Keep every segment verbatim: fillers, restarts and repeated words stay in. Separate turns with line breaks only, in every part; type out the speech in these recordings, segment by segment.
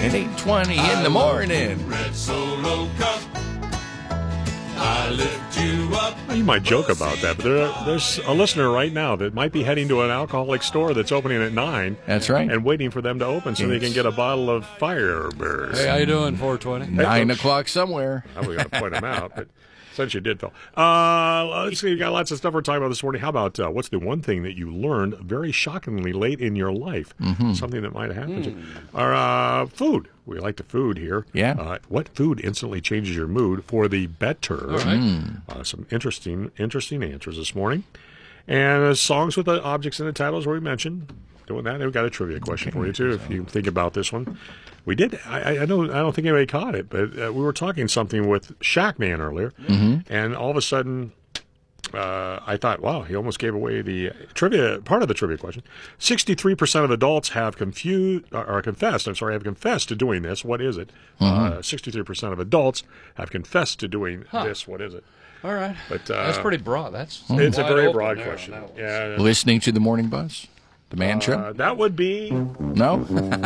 at eight twenty in the morning.
Red Solo Cup. I lift you up.
Well, you might joke about that, but there, there's a listener right now that might be heading to an alcoholic store that's opening at nine.
That's right.
And waiting for them to open so they can get a bottle of Firebirds.
Hey, how you doing, four twenty?
Nine o'clock somewhere.
I was going to point them out, but since you did, Phil. Uh, let's see. We've got lots of stuff we're talking about this morning. How about uh, what's the one thing that you learned very shockingly late in your life?
Mm-hmm.
Something that might have happened to you. Or uh, food. We like the food here.
Yeah.
Uh, what food instantly changes your mood for the better?
All right.
Mm.
Uh, some interesting, interesting answers this morning. And uh, songs with the objects in the titles where we mentioned. Doing that, we've got a trivia question for you, too, if you think about this one. We did. I, I don't. I don't think anybody caught it, but uh, we were talking something with Shackman earlier,
Mm-hmm.
and all of a sudden, uh, I thought, "Wow, he almost gave away the trivia part of the trivia question." Sixty-three percent of adults have confused or confessed. I'm sorry, have confessed to doing this. What is it?
Mm-hmm.
Sixty-three percent of adults have confessed to doing
Huh.
this. What is it?
All right.
But uh,
That's pretty broad. That's
It's a
wide
very
open
broad
there
question.
on that one.
Yeah,
Listening to the morning buzz, the man show.
uh, that would be.
No.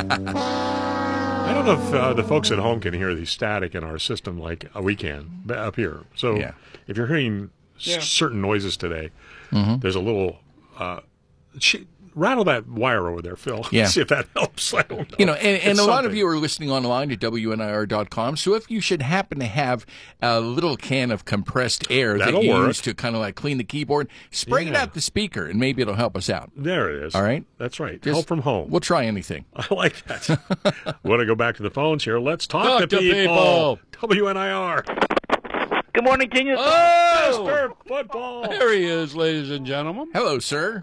I don't know if uh, the folks at home can hear the static in our system like uh, we can b- up here. So
Yeah.
if you're hearing s-
Yeah.
certain noises today,
Mm-hmm.
there's a little uh, sh- rattle that wire over there, Phil.
Yeah.
See if that helps. I don't know.
You know, and, and
It's
a lot of
something.
you are listening online at W N I R dot com. So if you should happen to have a little can of compressed air
That'll
that you
work.
use to kind of like clean the keyboard, spray it
Yeah.
out the speaker, and maybe it'll help us out.
There it is.
All right.
That's right.
Just-
Help from home.
We'll try anything.
I like that. Want to go back to the phones here? Let's talk,
Talk
to,
to
people.
people.
W N I R.
Good morning, genius.
Oh!
Mister Football.
There he is, ladies and gentlemen.
Hello, sir.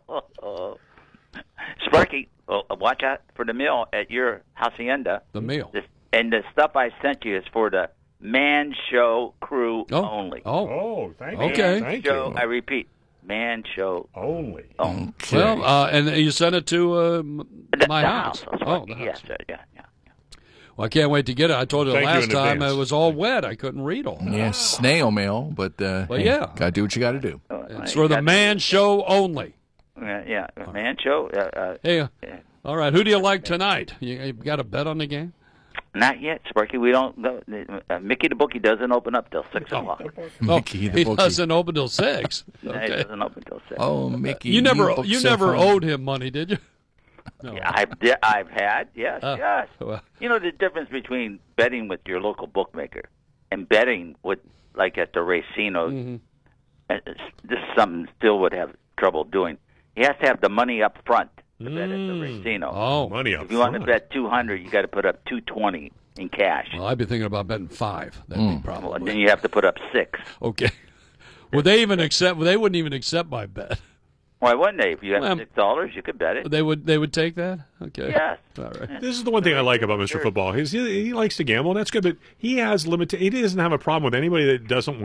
Sparky, oh, watch out for the meal at your hacienda.
The meal.
This, and the stuff I sent you is for the Man Show crew
Oh.
only.
Oh.
Oh, thank
Okay.
you. Thank
Show,
you.
I repeat, Man Show
Only.
only.
Okay.
Well, uh, and you sent it to uh, m-
The-
my
the
house.
house.
Oh, the
yes,
house.
sir, yeah, yeah.
Well, I can't wait to get it. I told you
Thank you
last
in
time
advance.
it was all wet. I couldn't read all.
yes, snail mail, but uh,
Well,
hey,
yeah.
gotta do what you gotta do.
Oh,
It's
you
for the
got-
Man Show only.
Yeah, yeah, Man Show. Uh, uh,
Hey, uh,
yeah.
all right. Who do you like tonight? You, you got a bet on the game?
Not yet, Sparky. We don't. No, uh, Mickey the Bookie doesn't open up till six o'clock.
Mickey the
he
bookie.
doesn't open till six.
No, It
Okay.
doesn't open till six.
Oh, Mickey.
You never,
booked
you
so
never
far.
owed him money, did you? No.
Yeah, I've di- I've had yes,
Uh,
yes.
well.
You know the difference between betting with your local bookmaker and betting with like at the Racino.
Mm-hmm.
uh, This is something still would have trouble doing. You have to have the money up front to bet at the Racino.
Oh,
Money up
If you want to
front.
bet two hundred, you got to put up two twenty in cash.
well, I'd be thinking about betting five. That'd
Mm.
be
Well,
probably
then you have to put up six.
okay. Would they even accept? They wouldn't even accept my bet.
Why wouldn't they? If you have
Well,
six dollars, you could bet it.
They would. They would take that. Okay.
Yes.
All right.
This is the one thing I like about Mister Football. He's, he, he likes to gamble, and that's good, but he has limited. He doesn't have a problem with anybody that doesn't